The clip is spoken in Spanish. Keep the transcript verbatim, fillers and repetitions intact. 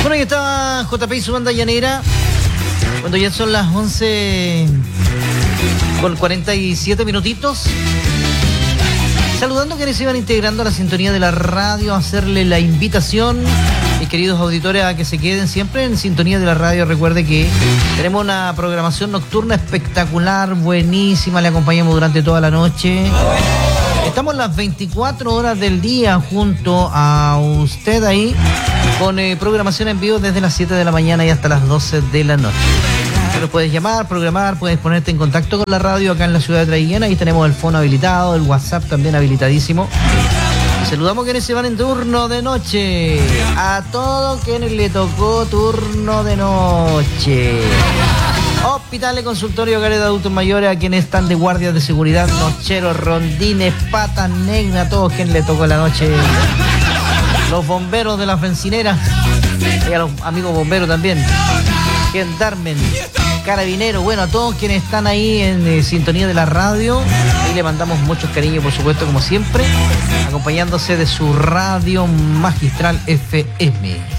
Bueno, ahí está J P y su banda llanera. Cuando ya son las once con cuarenta y siete minutitos. Saludando a quienes se iban integrando a la sintonía de la radio, hacerle la invitación, mis queridos auditores, a que se queden siempre en sintonía de la radio. Recuerde que tenemos una programación nocturna espectacular, buenísima, le acompañamos durante toda la noche. Estamos las veinticuatro horas del día junto a usted ahí, con eh, programación en vivo desde las siete de la mañana y hasta las doce de la noche. Tú nos puedes llamar, programar, puedes ponerte en contacto con la radio acá en la ciudad de Traiguén. Ahí tenemos el fono habilitado, el WhatsApp también habilitadísimo. Y saludamos a quienes se van en turno de noche. A todos quienes le tocó turno de noche. Hospitales, consultorio, hogares de adultos mayores, a quienes están de guardias de seguridad, nocheros, rondines, patas negras, a todos quienes le tocó la noche. Los bomberos de las bencineras, y a los amigos bomberos también. Gendarmen, carabineros, bueno, a todos quienes están ahí en eh, sintonía de la radio. Ahí le mandamos muchos cariños, por supuesto, como siempre, acompañándose de su radio magistral F M.